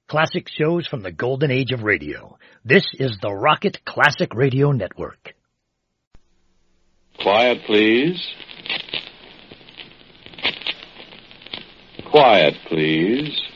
Classic shows from the golden age of radio. This is the Rocket Classic Radio Network. Quiet, please. Quiet, please.